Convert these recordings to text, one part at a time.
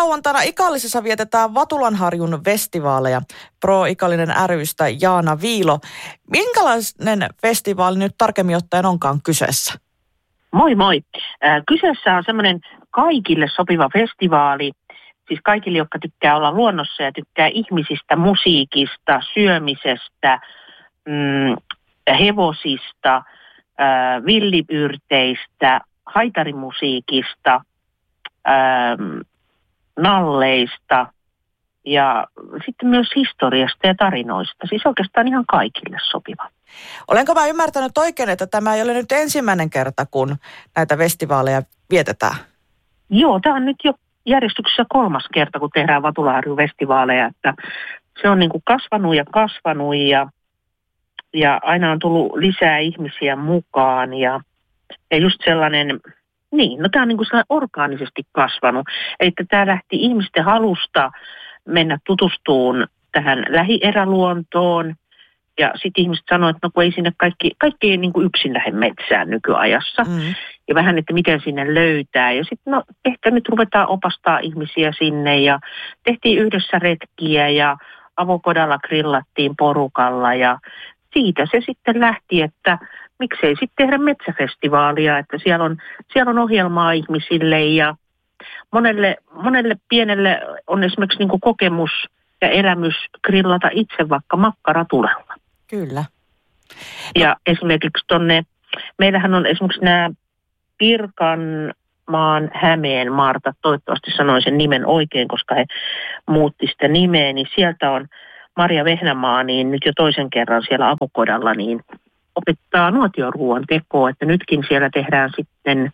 lauantaina Ikallisessa vietetään Vatulanharjun festivaaleja. Pro-Ikallinen ry:stä Jaana Viilo. Minkälainen festivaali nyt tarkemmin ottaen onkaan kyseessä? Moi moi. Kyseessä on semmoinen kaikille sopiva festivaali. Siis kaikille, jotka tykkää olla luonnossa ja tykkää ihmisistä, musiikista, syömisestä, hevosista, villipyrteistä, haitarimusiikista, nalleista ja sitten myös historiasta ja tarinoista. Siis oikeastaan ihan kaikille sopiva. Olenko mä ymmärtänyt oikein, että tämä ei ole nyt ensimmäinen kerta, kun näitä festivaaleja vietetään? Joo, tämä on nyt jo järjestyksessä 3. kerta, kun tehdään Vatulanharjun festivaaleja. Että se on niin kuin kasvanut ja aina on tullut lisää ihmisiä mukaan ja just sellainen, tämä on niin kuin sellainen orgaanisesti kasvanut. Että tämä lähti ihmisten halusta mennä tutustumaan tähän lähieräluontoon. Ja sitten ihmiset sanoivat, että kun ei sinne kaikki ei niin kuin yksin lähde metsään nykyajassa. Ja vähän, että miten sinne löytää. Ja sitten ehkä nyt ruvetaan opastaa ihmisiä sinne ja tehtiin yhdessä retkiä ja avokodalla grillattiin porukalla. Ja siitä se sitten lähti, että miksei sitten tehdä metsäfestivaalia, että siellä on ohjelmaa ihmisille ja monelle pienelle on esimerkiksi niin kuin kokemus ja elämys grillata itse vaikka makkaratulella. Kyllä. Ja esimerkiksi meillähän on esimerkiksi nämä Pirkanmaan Hämeen Martat, toivottavasti sanoin sen nimen oikein, koska he muutti sitä nimeä, niin sieltä on Maria Vehnämaa, niin nyt jo toisen kerran siellä avokodalla, niin opettaa nuotioruuan tekoa, että nytkin siellä tehdään sitten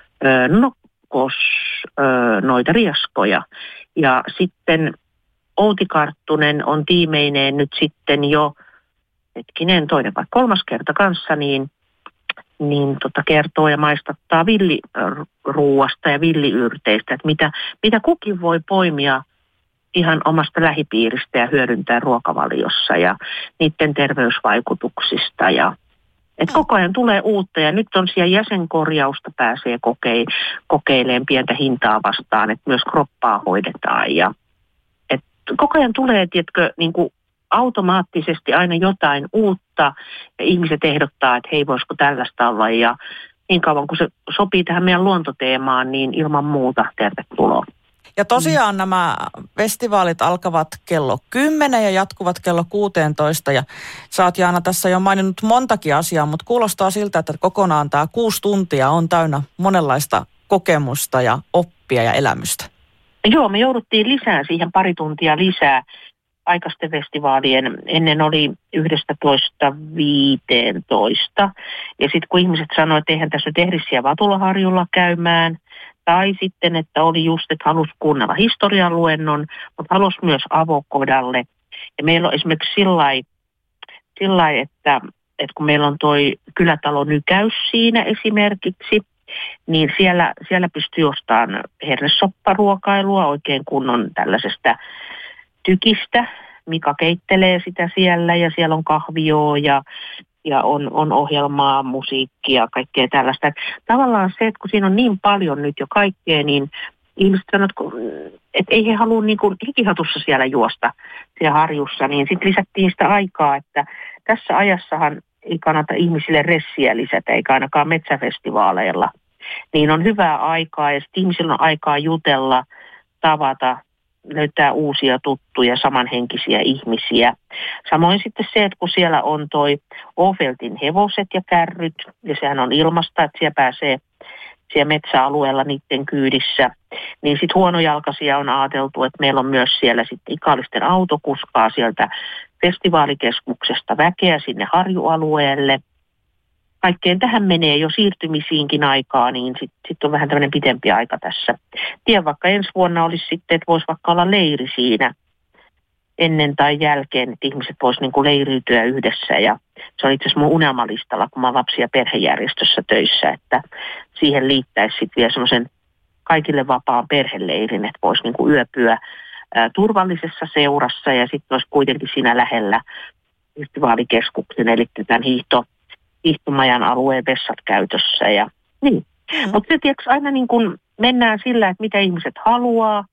noita rieskoja. Ja sitten Outi Karttunen on tiimeineen nyt sitten jo, 2. vai 3. kerta kanssa, niin kertoo ja maistattaa villiruuasta ja villiyrteistä, että mitä kukin voi poimia ihan omasta lähipiiristä ja hyödyntää ruokavaliossa ja niiden terveysvaikutuksista. Et koko ajan tulee uutta ja nyt on siellä jäsenkorjausta pääsee kokeilemaan pientä hintaa vastaan, että myös kroppaa hoidetaan ja koko ajan tulee, tiedätkö, niin kuin automaattisesti aina jotain uutta ja ihmiset ehdottaa, että hei, voisiko tällaista olla ja niin kauan kun se sopii tähän meidän luontoteemaan, niin ilman muuta tervetuloa. Ja tosiaan nämä festivaalit alkavat kello 10 ja jatkuvat kello 16 ja sä oot, Jaana, tässä jo maininnut montakin asiaa, mutta kuulostaa siltä, että kokonaan tämä 6 tuntia on täynnä monenlaista kokemusta ja oppia ja elämystä. Joo, me jouduttiin lisää siihen 2 tuntia lisää aikaisten festivaalien. Ennen oli 11:00–15:00. Ja sitten kun ihmiset sanoivat, että eihän tässä nyt ehdi siellä Vatulanharjulla käymään, tai sitten, että oli just, että halusi kuunnella historialuennon, mutta halusi myös avokodalle. Ja meillä on esimerkiksi sillä että kun meillä on toi kylätalo Nykäys siinä esimerkiksi, niin siellä pystyy ostamaan hernesopparuokailua oikein kunnon tällaisesta tykistä. Mika keittelee sitä siellä ja siellä on kahvioa ja on ohjelmaa, musiikkia, kaikkea tällaista. Tavallaan se, että kun siinä on niin paljon nyt jo kaikkea, niin ihmiset sanoo, että ei he halua niin kuin hikihatussa siellä juosta siellä harjussa, niin sitten lisättiin sitä aikaa, että tässä ajassahan ei kannata ihmisille ressiä lisätä, eikä ainakaan metsäfestivaaleilla. Niin on hyvää aikaa ja sitten ihmisillä on aikaa jutella, tavata, löytää uusia tuttuja, samanhenkisiä ihmisiä. Samoin sitten se, että kun siellä on toi Ofeltin hevoset ja kärryt, ja sehän on ilmasta, että siellä pääsee siellä metsäalueella niiden kyydissä, niin sitten huonojalkaisia on ajateltu, että meillä on myös siellä sitten Ikallisten autokuskaa sieltä festivaalikeskuksesta väkeä sinne harjualueelle. Kaikkeen tähän menee jo siirtymisiinkin aikaa, niin sitten on vähän tämmöinen pitempi aika tässä. Tiedän, vaikka ensi vuonna olisi sitten, että voisi vaikka olla leiri siinä ennen tai jälkeen, että ihmiset voisi niin kuin leiriytyä yhdessä. Ja se on itse asiassa mun unelmalistalla, kun mä oon lapsi- ja perhejärjestössä töissä, että siihen liittäisi sitten vielä semmoisen kaikille vapaan perheleirin, että voisi niin kuin yöpyä turvallisessa seurassa ja sitten olisi kuitenkin siinä lähellä festivaalikeskuksen, eli tämän hiihtomajan alueen vessat käytössä. Ja, niin. Mutta se tiedätkö, aina niin kun mennään sillä, että mitä ihmiset haluaa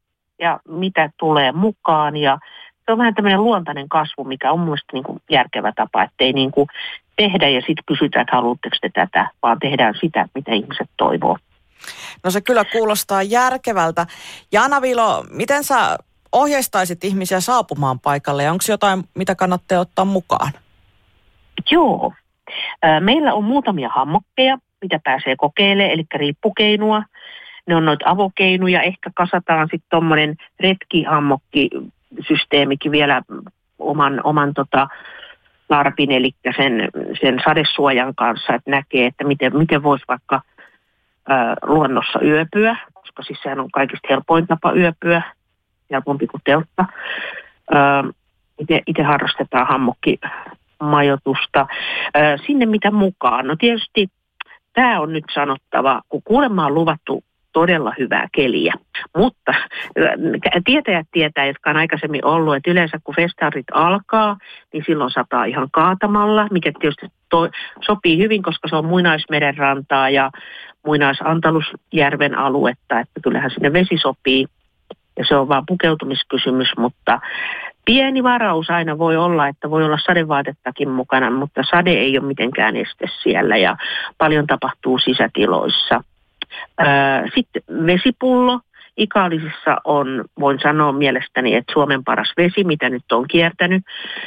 ja mitä tulee mukaan. Ja se on vähän tämmöinen luontainen kasvu, mikä on mun mielestä niin kuin järkevä tapa, ettei niin kuin tehdä ja sitten kysytä, että haluatteko te tätä, vaan tehdään sitä, mitä ihmiset toivoo. No se kyllä kuulostaa järkevältä. Jaana Vilo, miten sä ohjeistaisit ihmisiä saapumaan paikalle ja onko jotain, mitä kannattaa ottaa mukaan? Joo. Meillä on muutamia hammokkeja, mitä pääsee kokeilemaan, eli riippukeinua. Ne on noita avokeinuja. Ehkä kasataan sitten tuommoinen retkihammokkisysteemikin vielä oman larpin, eli sen sadesuojan kanssa, että näkee, että miten voisi vaikka luonnossa yöpyä, koska siis sehän on kaikista helpoin tapa yöpyä, helpompi kuin teltta. Itse harrastetaan hammokkimajoitusta. Sinne mitä mukaan? No tietysti tämä on nyt sanottava, kun kuulemma on luvattu todella hyvää keliä, mutta tietäjät tietää, jotka on aikaisemmin ollut, että yleensä kun festarit alkaa, niin silloin sataa ihan kaatamalla, mikä tietysti sopii hyvin, koska se on Muinaismerenrantaa ja Muinaisantalusjärven aluetta, että kyllähän sinne vesi sopii ja se on vaan pukeutumiskysymys, mutta pieni varaus aina voi olla, että voi olla sadevaatettakin mukana, mutta sade ei ole mitenkään este siellä ja paljon tapahtuu sisätiloissa. Sitten vesipullo. Ikaalisissa on, voin sanoa mielestäni, että Suomen paras vesi, mitä nyt on kiertänyt.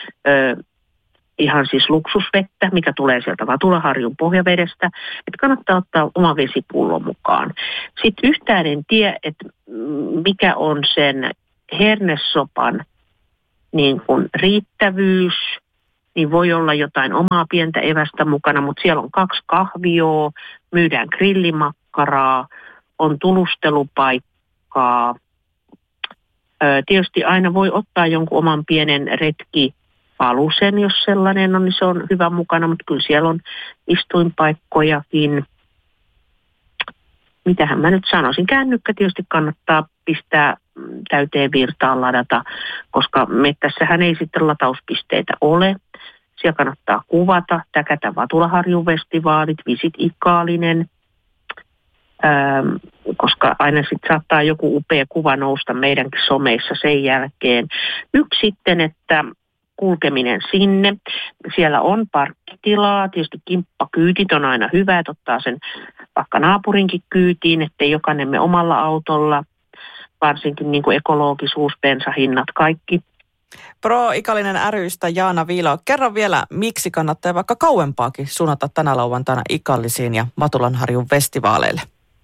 Ihan siis luksusvettä, mikä tulee sieltä Vatulaharjun pohjavedestä. Että kannattaa ottaa oma vesipullo mukaan. Sitten yhtään en tiedä, että mikä on sen hernesopan niin kuin riittävyys. Niin voi olla jotain omaa pientä evästä mukana, mutta siellä on 2 kahvioa, myydään grillimakkaraa, on tulustelupaikkaa. Tietysti aina voi ottaa jonkun oman pienen retkipalusen, jos sellainen on, niin se on hyvä mukana, mutta kyllä siellä on istuinpaikkojakin. Mitähän mä nyt sanoisin? Kännykkä tietysti kannattaa pistää täyteen virtaan ladata, koska mettässähän ei sitten latauspisteitä ole. Siellä kannattaa kuvata, täkätä Vatulaharjun festivaalit, Visit Ikaalinen, koska aina sitten saattaa joku upea kuva nousta meidänkin someissa sen jälkeen. Yksi sitten, että kulkeminen sinne. Siellä on parkkitilaa, tietysti kimppakyytit on aina hyvä, että ottaa sen vaikka naapurinkin kyytiin, ettei jokainen me omalla autolla, varsinkin niin kuin ekologisuus, bensahinnat, kaikki. Pro-Ikaalinen ry:stä Jaana Vilo, kerro vielä, miksi kannattaa vaikka kauempaakin suunnata tänä lauantaina Ikaalisiin ja Matulanharjun festivaaleille?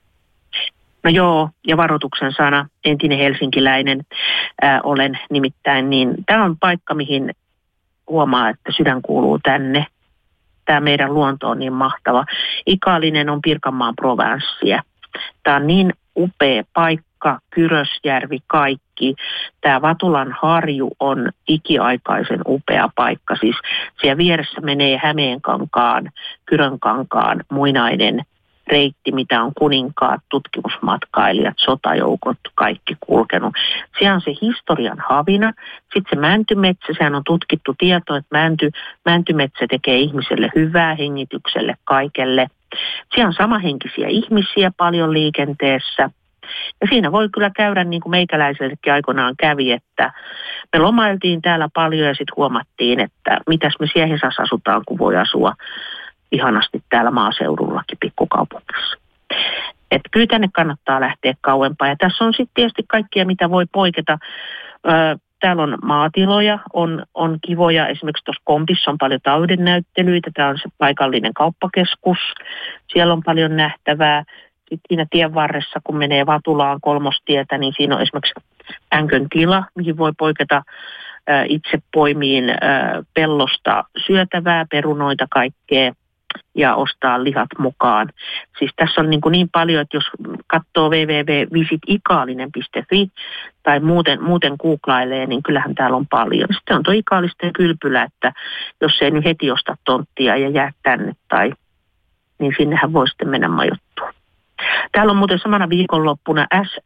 No joo, ja varoituksen sana, entinen helsinkiläinen olen nimittäin, niin tämä on paikka, mihin huomaa, että sydän kuuluu tänne. Tämä meidän luonto on niin mahtava. Ikaalinen on Pirkanmaan provinssia. Tämä on niin upea paikka, Kyrösjärvi, kaikki. Tämä Vatulanharju on ikiaikaisen upea paikka. Siis siellä vieressä menee Hämeenkankaan, Kyrönkankaan muinainen reitti, mitä on kuninkaat, tutkimusmatkailijat, sotajoukot, kaikki kulkenut. Siellä on se historian havina. Sitten se mäntymetsä, sehän on tutkittu tieto, että mäntymetsä tekee ihmiselle hyvää, hengitykselle, kaikelle. Siellä on samahenkisiä ihmisiä paljon liikenteessä. Ja siinä voi kyllä käydä niin kuin meikäläisellekin aikoinaan kävi, että me lomailtiin täällä paljon ja sitten huomattiin, että mitäs me Siehisassa asutaan, kun voi asua ihanasti täällä maaseudullakin pikkukaupungissa. Että kyllä tänne kannattaa lähteä kauempaa. Ja tässä on sitten tietysti kaikkia, mitä voi poiketa. Täällä on maatiloja, on kivoja. Esimerkiksi tuossa Kompissa on paljon taudennäyttelyitä. Tämä on se paikallinen kauppakeskus. Siellä on paljon nähtävää. Sitten siinä tien varressa, kun menee Vatulaan Kolmostietä, niin siinä on esimerkiksi Änkön tila, mihin voi poiketa itse poimiin pellosta syötävää, perunoita, kaikkea ja ostaa lihat mukaan. Siis tässä on niin paljon, että jos katsoo www.visitikaalinen.fi tai muuten googlailee, niin kyllähän täällä on paljon. Sitten on tuo Ikaalisten kylpylä, että jos ei nyt heti osta tonttia ja jää tänne, niin sinnehän voi sitten mennä majoittua. Täällä on muuten samana viikonloppuna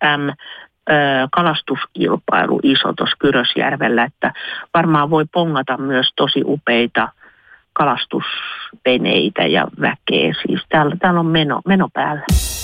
kalastuskilpailu iso tuossa Kyrösjärvellä, että varmaan voi pongata myös tosi upeita kalastusveneitä ja väkeä. Siis täällä on meno päällä.